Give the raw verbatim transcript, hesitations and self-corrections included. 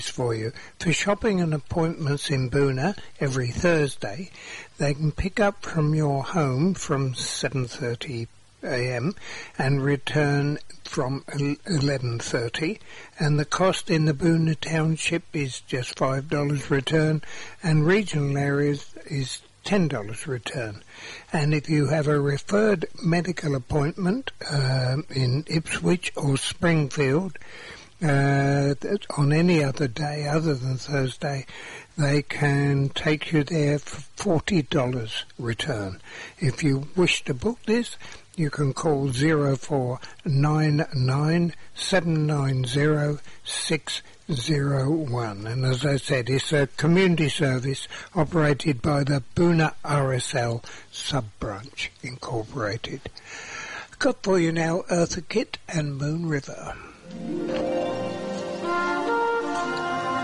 for you. For shopping and appointments in Boonah every Thursday, they can pick up from your home from seven thirty a m and return from eleven thirty, and the cost in the Boonah Township is just five dollars return, and regional areas is ten dollars return. And if you have a referred medical appointment uh, in Ipswich or Springfield uh, on any other day other than Thursday, they can take you there for forty dollars return. If you wish to book this, you can call zero four nine nine seven nine zero six zero one. And as I said, it's a community service operated by the Boonah R S L Sub-Branch Incorporated. Got for you now Eartha Kitt and Moon River.